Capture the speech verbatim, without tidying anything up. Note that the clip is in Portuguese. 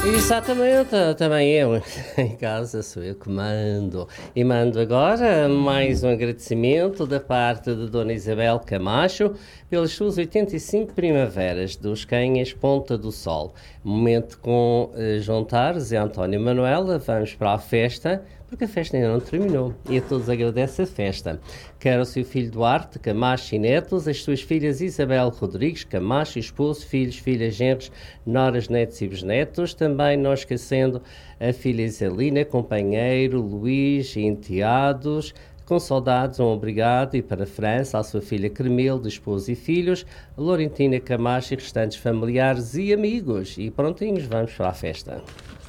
Exatamente, também eu em casa sou eu que mando. E mando agora mais um agradecimento da parte de Dona Isabel Camacho pelas suas oitenta e cinco primaveras dos Canhas Ponta do Sol. Momento com uh, João Tares e António Manuela, vamos para a festa, porque a festa ainda não terminou e a todos agradece a festa. Quer ao seu filho Duarte Camacho e netos, as suas filhas Isabel Rodrigues Camacho, esposo, filhos, filhas, genros, noras, netos e bisnetos, também não esquecendo a filha Isalina, companheiro, Luís e enteados. Com saudades, um obrigado e para a França, à sua filha Cremilde, esposo e filhos, a Laurentina Camacho e restantes familiares e amigos. E prontinhos, vamos para a festa.